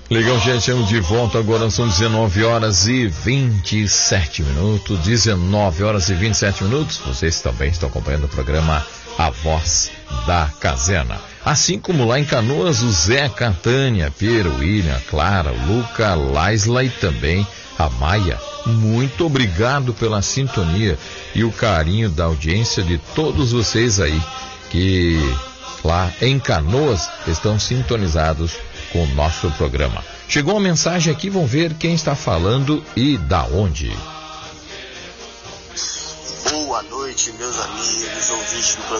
Legal, gente, estamos de volta. Agora são 19 horas e 27 minutos. 19 horas e 27 minutos. Vocês também estão acompanhando o programa A Voz da Caserna. Assim como lá em Canoas, o Zeca, a Tânia, Pira, o William, a Clara, o Luca, a Laisla e também a Maia. Muito obrigado pela sintonia e o carinho da audiência de todos vocês aí que lá em Canoas estão sintonizados com o nosso programa. Chegou uma mensagem aqui, vamos ver quem está falando e da onde. Boa noite, meus amigos, ouvintes do programa.